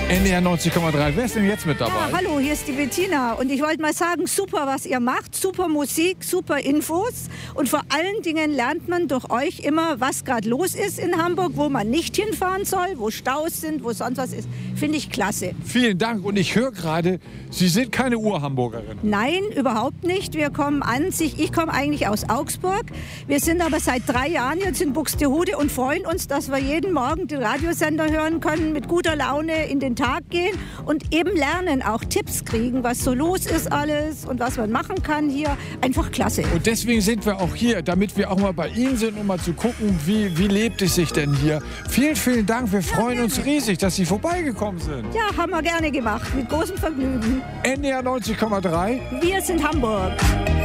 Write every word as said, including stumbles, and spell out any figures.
N D R neunzig Komma drei. Wer ist denn jetzt mit dabei? Ja, hallo, hier ist die Bettina und ich wollte mal sagen, super, was ihr macht, super Musik, super Infos und vor allen Dingen lernt man durch euch immer, was gerade los ist in Hamburg, wo man nicht hinfahren soll, wo Staus sind, wo sonst was ist. Finde ich klasse. Vielen Dank und ich höre gerade, Sie sind keine Ur-Hamburgerin. Nein, überhaupt nicht. Wir kommen an sich, ich komme eigentlich aus Augsburg. Wir sind aber seit drei Jahren jetzt in Buxtehude und freuen uns, dass wir jeden Morgen den Radiosender hören können, mit guter Laune in den Tag gehen und eben lernen, auch Tipps kriegen, was so los ist alles und was man machen kann hier. Einfach klasse. Und deswegen sind wir auch hier, damit wir auch mal bei Ihnen sind, um mal zu gucken, wie, wie lebt es sich denn hier. Vielen, vielen Dank. Wir freuen uns riesig, dass Sie vorbeigekommen sind. Ja, haben wir gerne gemacht. Mit großem Vergnügen. N D R neunzig Komma drei. Wir sind Hamburg.